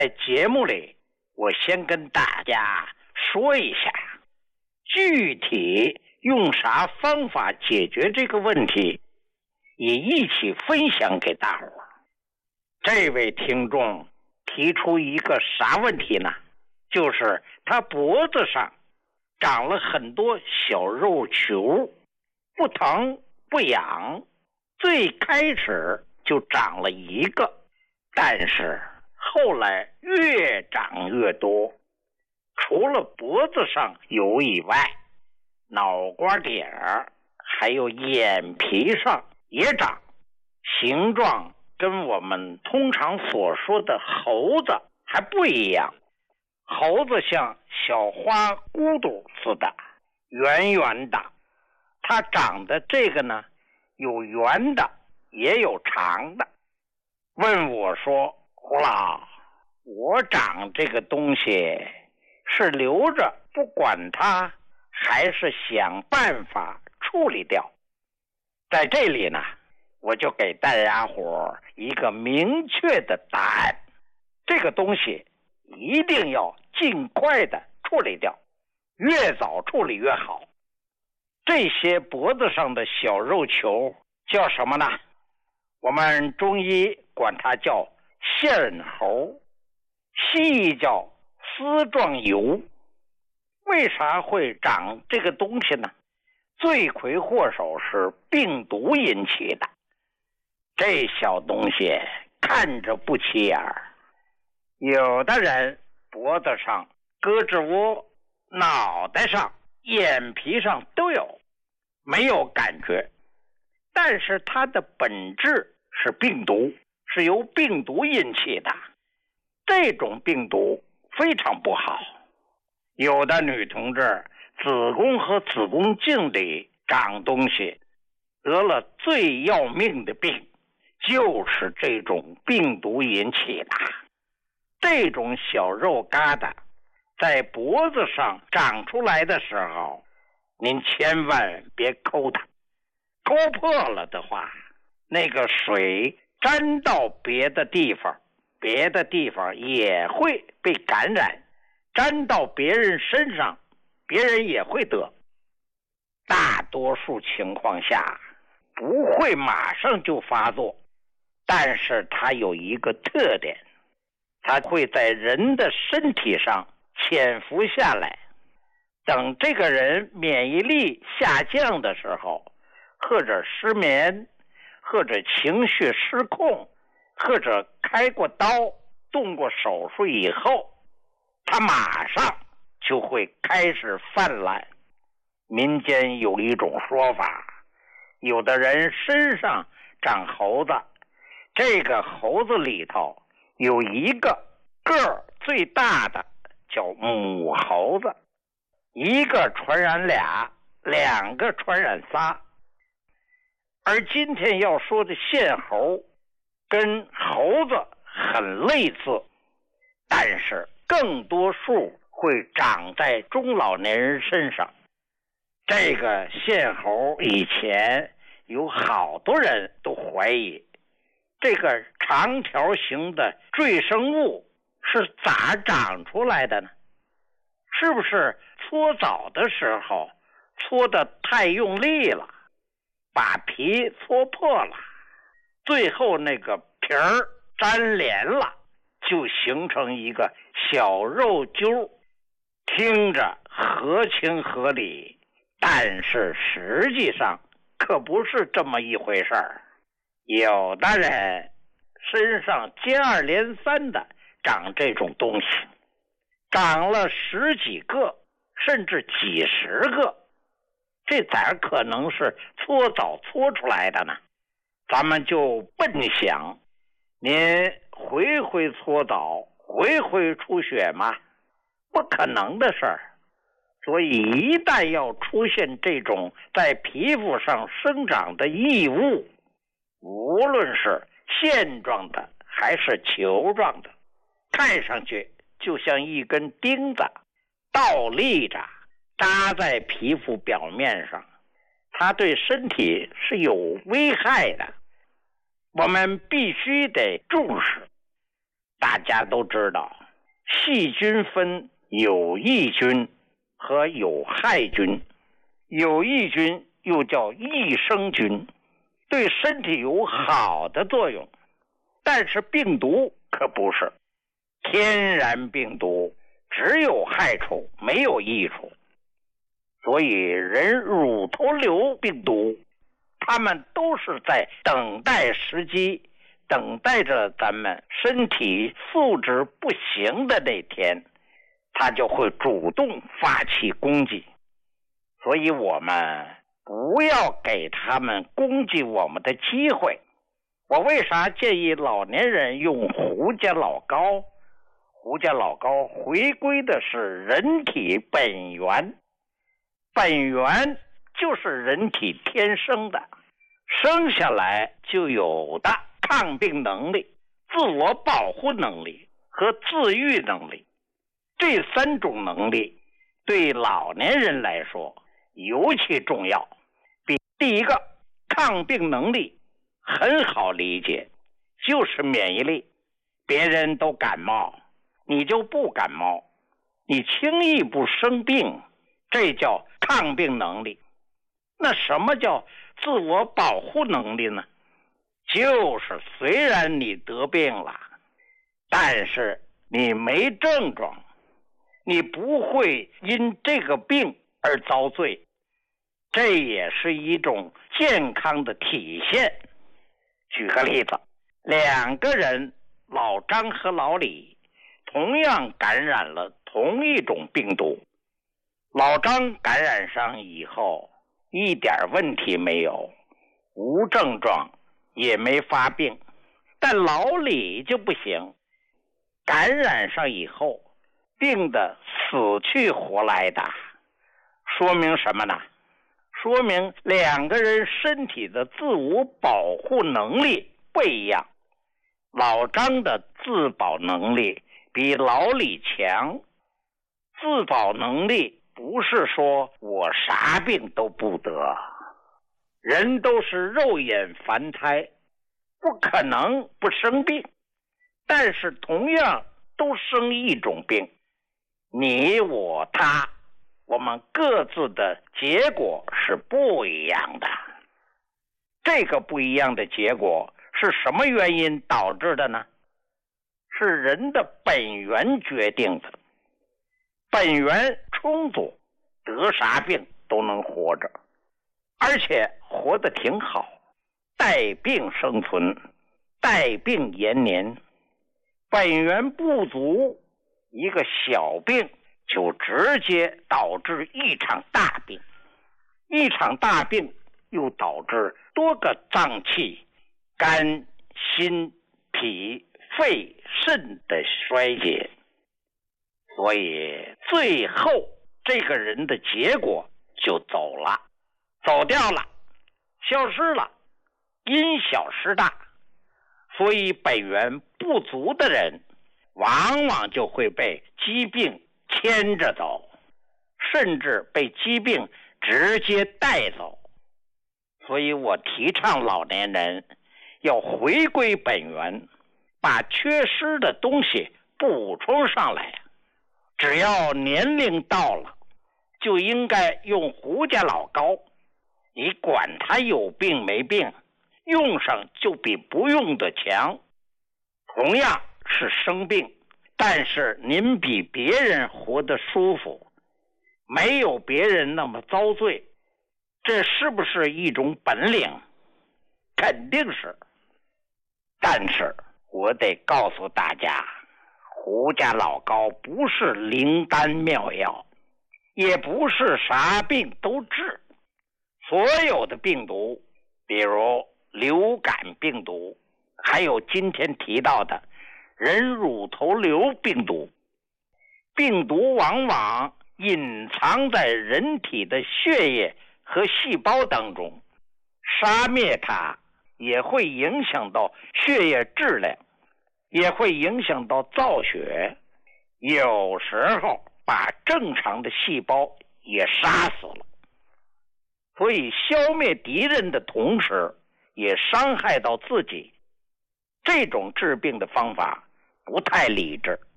在节目里，我先跟大家说一下，具体用啥方法解决这个问题，也一起分享给大伙儿。这位听众提出一个啥问题呢？就是他脖子上长了很多小肉球，不疼不痒，最开始就长了一个，但是后来越长越多，除了脖子上有以外，脑瓜顶儿还有眼皮上也长，形状跟我们通常所说的猴子还不一样。猴子像小花骨朵似的，圆圆的，它长的这个呢，有圆的也有长的。问我说，胡老，我长这个东西是留着不管它，还是想办法处理掉？在这里呢，我就给大家伙一个明确的答案，这个东西一定要尽快的处理掉，越早处理越好。这些脖子上的小肉球叫什么呢？我们中医管它叫线猴，西医叫丝状疣。为啥会长这个东西呢？罪魁祸首是病毒引起的。这小东西看着不起眼儿，有的人脖子上、胳肢窝、脑袋上、眼皮上都有，没有感觉，但是它的本质是病毒，是由病毒引起的。这种病毒非常不好，有的女同志子宫和子宫颈里长东西，得了最要命的病，就是这种病毒引起的。这种小肉疙瘩在脖子上长出来的时候，您千万别抠它，抠破了的话，那个水沾到别的地方，别的地方也会被感染，沾到别人身上，别人也会得。大多数情况下不会马上就发作，但是它有一个特点，它会在人的身体上潜伏下来，等这个人免疫力下降的时候，或者失眠，或者情绪失控，或者开过刀、动过手术以后，他马上就会开始泛滥。民间有一种说法，有的人身上长猴子，这个猴子里头有一个个儿最大的叫母猴子，一个传染俩，两个传染仨。而今天要说的线猴跟猴子很类似，但是更多数会长在中老年人身上。这个线猴以前有好多人都怀疑，这个长条形的赘生物是咋长出来的呢？是不是搓澡的时候搓得太用力了，把皮搓破了，最后那个皮儿粘连了，就形成一个小肉揪，听着合情合理，但是实际上可不是这么一回事儿。有的人身上接二连三的长这种东西，长了十几个甚至几十个，这咋可能是搓澡搓出来的呢？咱们就笨想，您回回搓澡，回回出血吗？不可能的事儿。所以一旦要出现这种在皮肤上生长的异物，无论是线状的还是球状的，看上去就像一根钉子倒立着扎在皮肤表面上，它对身体是有危害的，我们必须得重视。 大家都知道，细菌分有益菌和有害菌，有益菌又叫益生菌，对身体有好的作用。但是病毒可不是，天然病毒只有害处没有益处。所以人乳头瘤病毒，他们都是在等待时机，等待着咱们身体素质不行的那天，他就会主动发起攻击。所以我们不要给他们攻击我们的机会。我为啥建议老年人用胡家老膏？胡家老膏回归的是人体本源，本源就是人体天生的，生下来就有的抗病能力、自我保护能力和自愈能力。这三种能力对老年人来说尤其重要。第一个，抗病能力很好理解，就是免疫力。别人都感冒，你就不感冒，你轻易不生病，这叫抗病能力。那什么叫自我保护能力呢？就是虽然你得病了，但是你没症状，你不会因这个病而遭罪，这也是一种健康的体现。举个例子，两个人，老张和老李，同样感染了同一种病毒。老张感染上以后一点问题没有，无症状，也没发病。但老李就不行，感染上以后病得死去活来的。说明什么呢？说明两个人身体的自我保护能力不一样。老张的自保能力比老李强。自保能力不是说我啥病都不得，人都是肉眼凡胎，不可能不生病，但是同样都生一种病。你我他，我们各自的结果是不一样的。这个不一样的结果是什么原因导致的呢？是人的本源决定的。本源充足，得啥病都能活着，而且活得挺好，带病生存，带病延年。本源不足，一个小病就直接导致一场大病，一场大病又导致多个脏器，肝、心、脾、肺、肾的衰竭。所以最后这个人的结果就走了，走掉了，消失了，因小失大。所以本源不足的人往往就会被疾病牵着走，甚至被疾病直接带走。所以我提倡老年人要回归本源，把缺失的东西补充上来。只要年龄到了，就应该用胡家老膏，你管他有病没病，用上就比不用的强。同样是生病，但是您比别人活得舒服，没有别人那么遭罪，这是不是一种本领？肯定是。但是我得告诉大家，胡家老膏不是灵丹妙药，也不是啥病都治。所有的病毒，比如流感病毒，还有今天提到的人乳头瘤病毒，病毒往往隐藏在人体的血液和细胞当中，杀灭它也会影响到血液质量，也会影响到造血，有时候把正常的细胞也杀死了。所以消灭敌人的同时也伤害到自己。这种治病的方法不太理智。